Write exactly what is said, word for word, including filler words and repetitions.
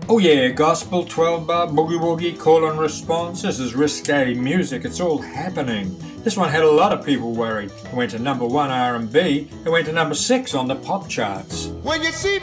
Oh yeah, gospel, twelve bar, boogie woogie, call and response. This is risque music. It's all happening. This one had a lot of people worried. It went to number one R and B. It went to number six on the pop charts. When you see